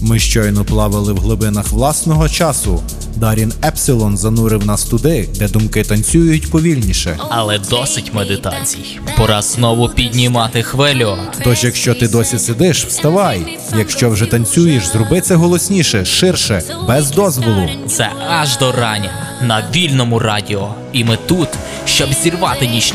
Ми щойно плавали в глибинах власного часу. Дарін Епсилон занурив нас туди, де думки танцюють повільніше. Але досить медитацій. Пора знову піднімати хвилю. Тож, якщо ти досі сидиш, вставай. Якщо вже танцюєш, зроби це голосніше, ширше, без дозволу. Це аж до рання на вільному радіо. І ми тут, щоб зірвати нічні